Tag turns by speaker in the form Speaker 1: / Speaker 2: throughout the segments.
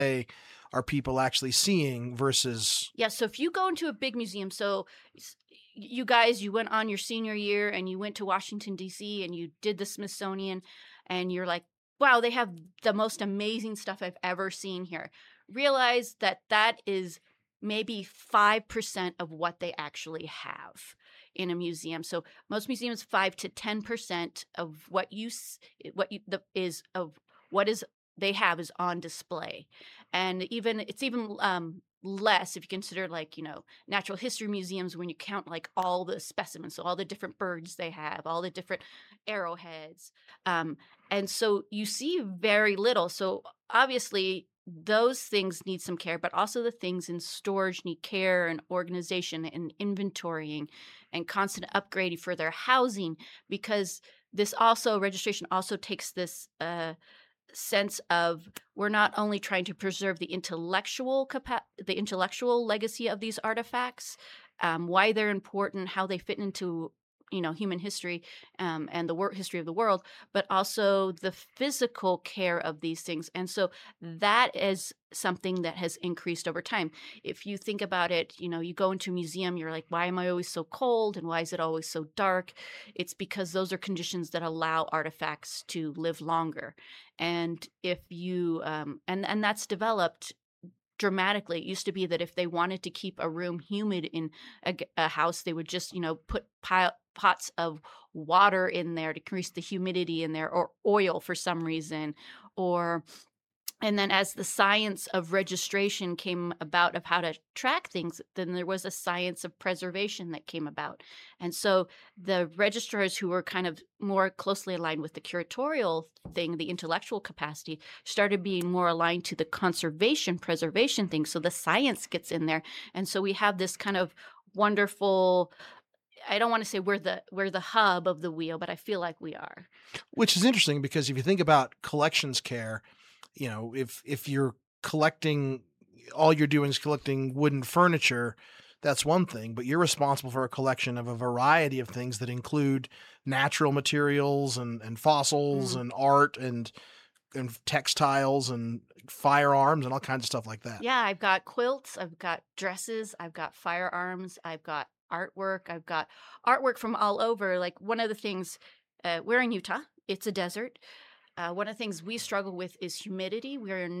Speaker 1: are people actually seeing versus
Speaker 2: Yeah, so if you go into a big museum, so you guys, you went on your senior year and you went to Washington, D.C., and you did the Smithsonian, and you're like, wow, they have the most amazing stuff I've ever seen here. Realize that that is maybe 5% of what they actually have in a museum. So most museums, 5 to 10% of what you the is of what is they have is on display. And even less if you consider, like, natural history museums, when you count like all the specimens, so all the different birds they have, all the different arrowheads. Um, and so you see very little. So obviously those things need some care, but also the things in storage need care and organization and inventorying and constant upgrading for their housing, because this also registration also takes this sense of, we're not only trying to preserve the intellectual legacy of these artifacts, why they're important, how they fit into human history, and the history of the world, but also the physical care of these things. And so that is something that has increased over time. If you think about it, you go into a museum, you're like, why am I always so cold and why is it always so dark? It's because those are conditions that allow artifacts to live longer. And if you and that's developed dramatically. It used to be that if they wanted to keep a room humid in a house, they would just, put pots of water in there to increase the humidity in there, or oil for some reason, or and then as the science of registration came about of how to track things, then there was a science of preservation that came about. And so the registrars who were kind of more closely aligned with the curatorial thing, the intellectual capacity, started being more aligned to the conservation preservation thing. So the science gets in there. And so we have this kind of wonderful, I don't want to say we're the hub of the wheel, but I feel like we are.
Speaker 1: which is interesting because if you think about collections care, if you're collecting, all you're doing is collecting wooden furniture, that's one thing, but you're responsible for a collection of a variety of things that include natural materials and fossils
Speaker 2: Mm.
Speaker 1: and art and textiles and firearms and all kinds of stuff like that.
Speaker 2: Yeah, I've got quilts, I've got dresses, I've got firearms, I've got artwork, I've got artwork from all over. Like, one of the things, we're in Utah, it's a desert. One of the things we struggle with is humidity.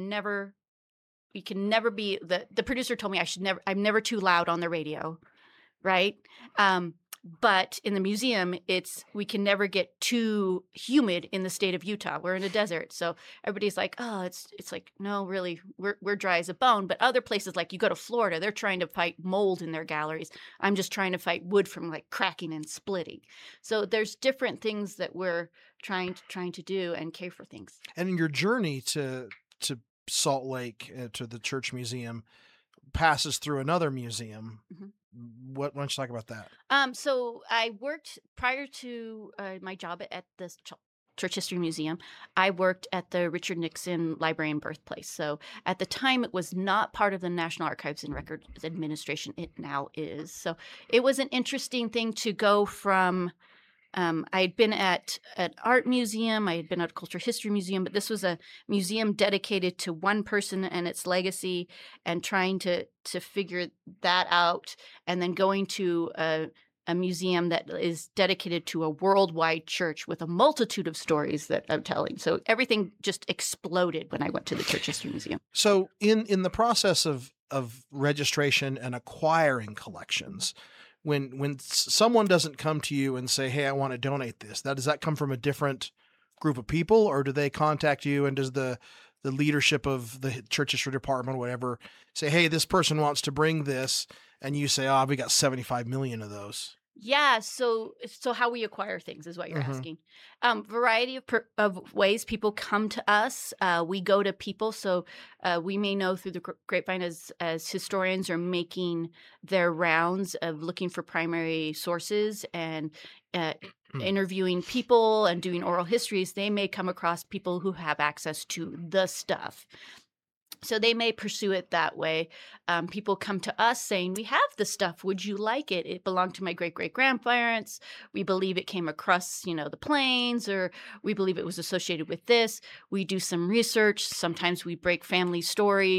Speaker 2: We can never be, the producer told me I'm never too loud on the radio, right? But in the museum, we can never get too humid in the state of Utah. We're in a desert, so everybody's like, "Oh, it's like, no, really, we're dry as a bone." But other places, like you go to Florida, they're trying to fight mold in their galleries. I'm just trying to fight wood from like cracking and splitting. So there's different things that we're trying to do and care for things.
Speaker 1: And in your journey to Salt Lake, to the church museum, passes through another museum.
Speaker 2: Mhm.
Speaker 1: What why don't you talk about that?
Speaker 2: So I worked prior to my job at the Church History Museum. I worked at the Richard Nixon Library and Birthplace. So at the time, it was not part of the National Archives and Records Administration. It now is. So it was an interesting thing to go from. I had been at an art museum, I had been at a cultural history museum, but this was a museum dedicated to one person and its legacy, and trying to figure that out, and then going to a museum that is dedicated to a worldwide church with a multitude of stories that I'm telling. So everything just exploded when I went to the Church History Museum.
Speaker 1: So in the process of registration and acquiring collections, when someone doesn't come to you and say, "Hey, I want to donate this," does that come from a different group of people, or do they contact you and does the leadership of the church history department or whatever say, "Hey, this person wants to bring this," and you say, "Oh, we got 75 million of those."
Speaker 2: Yeah, so how we acquire things is what you're
Speaker 1: Hmm.
Speaker 2: asking. Variety of ways people come to us. We go to people, so we may know through the grapevine, as historians are making their rounds of looking for primary sources and uh, interviewing people and doing oral histories. They may come across people who have access to the stuff. So they may pursue it that way. People come to us saying, "We have the stuff. Would you like it? It belonged to my great great grandparents. We believe it came across, the plains, or we believe it was associated with this." We do some research. Sometimes we break family stories.